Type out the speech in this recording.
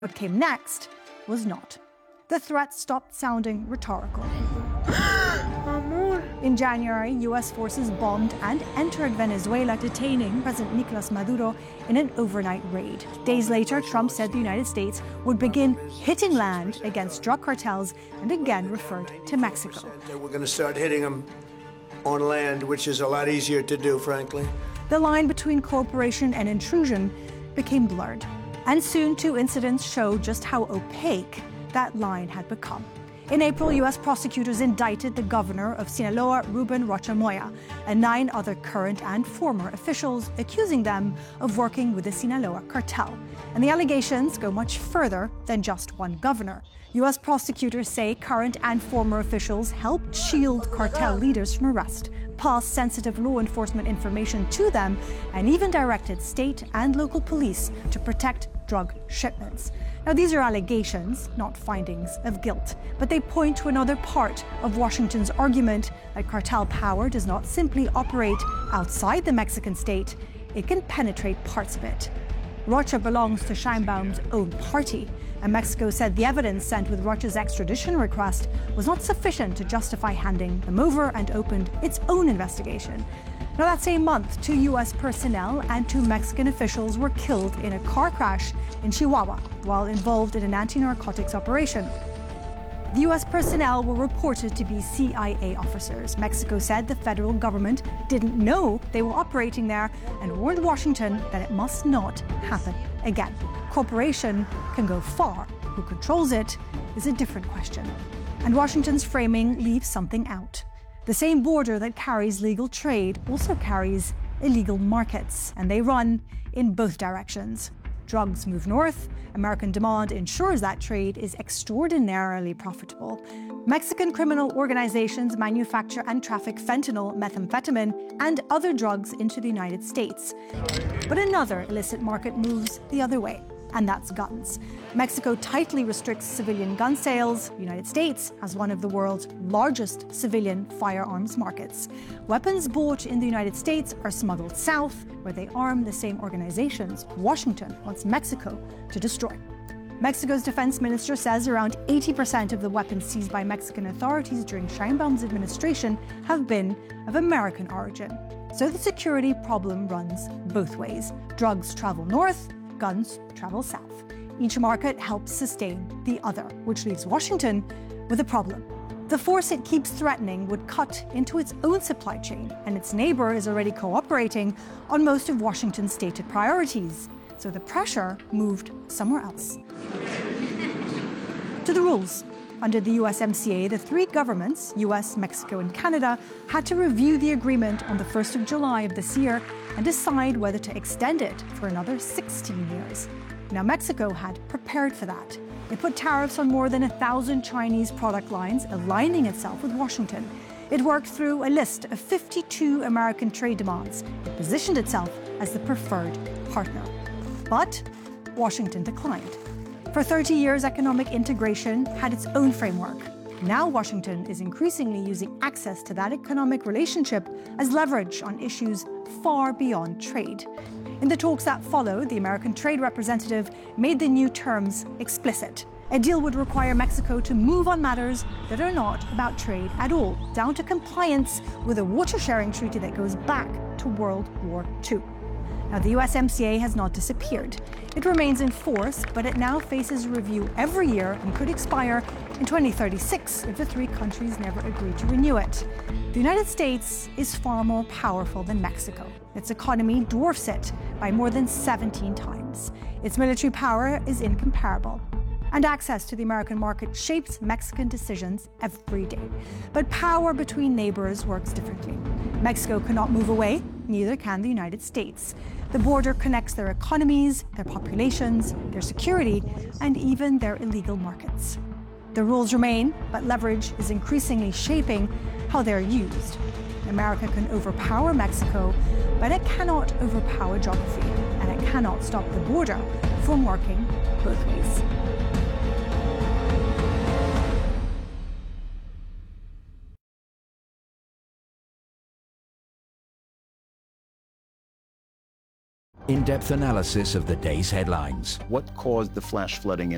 What came next was not. The threat stopped sounding rhetorical. In January, U.S. forces bombed and entered Venezuela, detaining President Nicolas Maduro in an overnight raid. Days later, Trump said the United States would begin hitting land against drug cartels and again referred to Mexico. We're going to start hitting them on land, which is a lot easier to do, frankly. The line between cooperation and intrusion became blurred. And soon, two incidents showed just how opaque that line had become. In April, U.S. prosecutors indicted the governor of Sinaloa, Ruben Rocha Moya, and 9 other current and former officials, accusing them of working with the Sinaloa cartel. And the allegations go much further than just one governor. U.S. prosecutors say current and former officials helped shield cartel leaders from arrest, passed sensitive law enforcement information to them, and even directed state and local police to protect drug shipments. Now, these are allegations, not findings of guilt, but they point to another part of Washington's argument that cartel power does not simply operate outside the Mexican state, it can penetrate parts of it. Rocha belongs to Sheinbaum's own party, and Mexico said the evidence sent with Rocha's extradition request was not sufficient to justify handing them over and opened its own investigation. Now, that same month, 2 U.S. personnel and 2 Mexican officials were killed in a car crash in Chihuahua while involved in an anti-narcotics operation. The U.S. personnel were reported to be CIA officers. Mexico said the federal government didn't know they were operating there and warned Washington that it must not happen again. Cooperation can go far. Who controls it is a different question. And Washington's framing leaves something out. The same border that carries legal trade also carries illegal markets, and they run in both directions. Drugs move north. American demand ensures that trade is extraordinarily profitable. Mexican criminal organizations manufacture and traffic fentanyl, methamphetamine, and other drugs into the United States. But another illicit market moves the other way, and that's guns. Mexico tightly restricts civilian gun sales. The United States has one of the world's largest civilian firearms markets. Weapons bought in the United States are smuggled south, where they arm the same organizations Washington wants Mexico to destroy. Mexico's defense minister says around 80% of the weapons seized by Mexican authorities during Sheinbaum's administration have been of American origin. So the security problem runs both ways. Drugs travel north, guns travel south. Each market helps sustain the other, which leaves Washington with a problem. The force it keeps threatening would cut into its own supply chain, and its neighbor is already cooperating on most of Washington's stated priorities. So the pressure moved somewhere else. To the rules. Under the USMCA, the 3 governments, US, Mexico, and Canada, had to review the agreement on the 1st of July of this year and decide whether to extend it for another 16 years. Now, Mexico had prepared for that. It put tariffs on more than 1,000 Chinese product lines, aligning itself with Washington. It worked through a list of 52 American trade demands. It positioned itself as the preferred partner. But Washington declined. For 30 years, economic integration had its own framework. Now Washington is increasingly using access to that economic relationship as leverage on issues far beyond trade. In the talks that followed, the American trade representative made the new terms explicit. A deal would require Mexico to move on matters that are not about trade at all, down to compliance with a water-sharing treaty that goes back to World War II. Now, the USMCA has not disappeared. It remains in force, but it now faces review every year and could expire in 2036 if the 3 countries never agree to renew it. The United States is far more powerful than Mexico. Its economy dwarfs it by more than 17 times. Its military power is incomparable. And access to the American market shapes Mexican decisions every day. But power between neighbors works differently. Mexico cannot move away, neither can the United States. The border connects their economies, their populations, their security, and even their illegal markets. The rules remain, but leverage is increasingly shaping how they're used. America can overpower Mexico, but it cannot overpower geography, and it cannot stop the border from working both ways. In-depth analysis of the day's headlines. What caused the flash flooding in